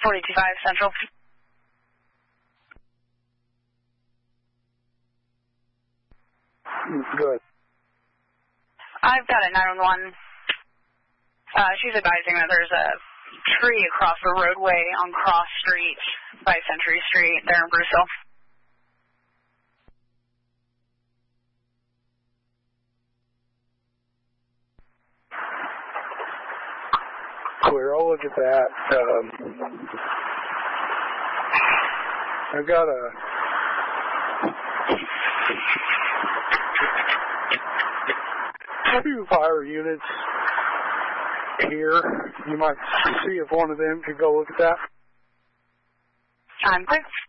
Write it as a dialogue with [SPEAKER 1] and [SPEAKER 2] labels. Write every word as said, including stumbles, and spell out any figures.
[SPEAKER 1] forty-two five Central.
[SPEAKER 2] Good.
[SPEAKER 1] I've got a nine one one. Uh, she's advising that there's a tree across the roadway on Cross Street by Century Street there in Bruceville.
[SPEAKER 2] Clear, I'll look at that. Um, I've got a two fire units here. You might see if one of them could go look at that.
[SPEAKER 1] I'm clear.